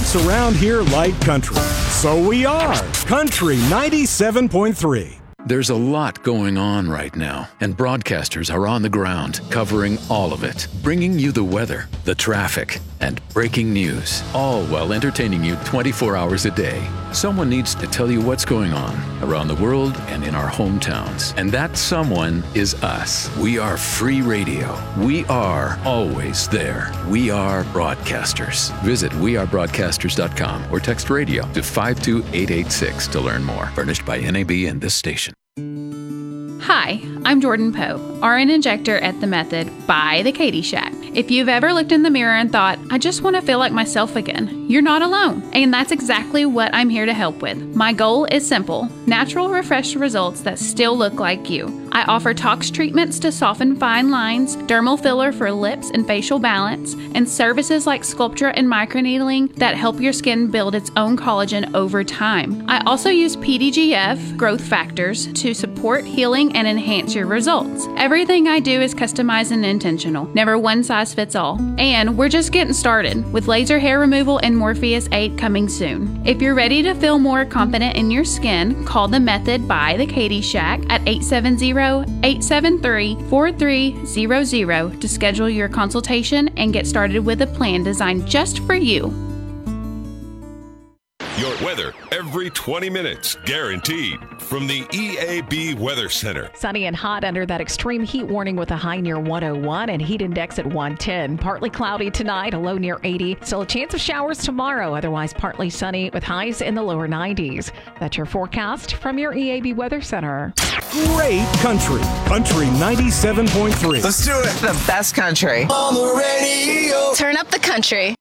Folks around here like country. So we are Country 97.3. There's a lot going on right now, and broadcasters are on the ground covering all of it, bringing you the weather, the traffic, and breaking news, all while entertaining you 24 hours a day. Someone needs to tell you what's going on around the world and in our hometowns, and that someone is us. We are free radio. We are always there. We are broadcasters. Visit wearebroadcasters.com or text radio to 52886 to learn more. Furnished by NAB and this station. Hi, I'm Jordan Poe, RN Injector at The Method by the Katie Shack. If you've ever looked in the mirror and thought, I just want to feel like myself again, you're not alone. And that's exactly what I'm here to help with. My goal is simple: natural, refreshed results that still look like you. I offer tox treatments to soften fine lines, dermal filler for lips and facial balance, and services like Sculptra and microneedling that help your skin build its own collagen over time. I also use PDGF growth factors to support healing and enhance your results. Everything I do is customized and intentional, never one size fits all. And we're just getting started with laser hair removal and Morpheus 8 coming soon. If you're ready to feel more confident in your skin, call The Method by the Katie Shack at 870-873-4300 to schedule your consultation and get started with a plan designed just for you. Your weather every 20 minutes, guaranteed. From the EAB Weather Center. Sunny and hot under that extreme heat warning with a high near 101 and heat index at 110. Partly cloudy tonight, a low near 80. Still a chance of showers tomorrow, otherwise partly sunny with highs in the lower 90s. That's your forecast from your EAB Weather Center. Great country. Country 97.3. Let's do it. The best country. On the radio. Turn up the country.